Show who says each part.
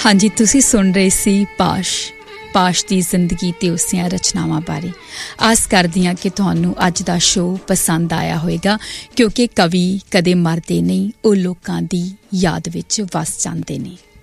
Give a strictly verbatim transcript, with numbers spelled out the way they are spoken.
Speaker 1: ਹਾਂਜੀ, ਤੁਸੀਂ ਸੁਣ ਰਹੇ ਸੀ ਪਾਸ਼ ਪਾਸ਼ ਦੀ ਜ਼ਿੰਦਗੀ ਤੇ ਉਸ ਦੀਆਂ ਰਚਨਾਵਾਂ ਬਾਰੇ। ਆਸ ਕਰਦੀ ਹਾਂ ਕਿ ਤੁਹਾਨੂੰ ਅੱਜ ਦਾ ਸ਼ੋਅ ਪਸੰਦ ਆਇਆ ਹੋਵੇਗਾ, ਕਿਉਂਕਿ ਕਵੀ ਕਦੇ ਮਰਦੇ ਨਹੀਂ, ਉਹ ਲੋਕਾਂ ਦੀ ਯਾਦ ਵਿੱਚ ਵਸ ਜਾਂਦੇ ਨੇ।